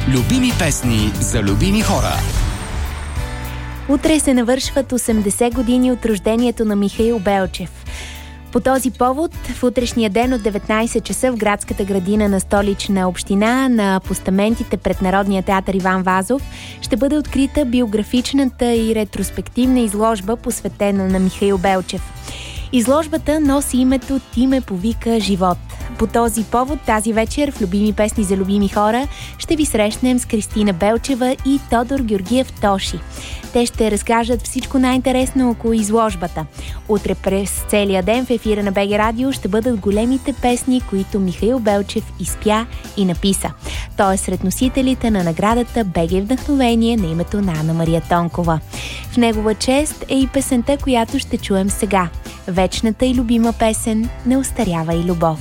Любими песни за любими хора. Утре се навършват 80 години от рождението на Михаил Белчев. По този повод, в утрешния ден от 19 часа в градската градина на Столична община на постаментите пред Народния театър Иван Вазов ще бъде открита биографичната и ретроспективна изложба, посветена на Михаил Белчев. Изложбата носи името "Ти ме повика живот". По този повод тази вечер в Любими песни за любими хора ще ви срещнем с Кристина Белчева и Тодор Георгиев Тоши. Те ще разкажат всичко най-интересно около изложбата. Утре през целия ден в ефира на БГ Радио ще бъдат големите песни, които Михаил Белчев изпя и написа. Той е сред носителите на наградата БГ Вдъхновение на името на Анна Мария Тонкова. В негова чест е и песента, която ще чуем сега. Вечната и любима песен "Не остарява и любов".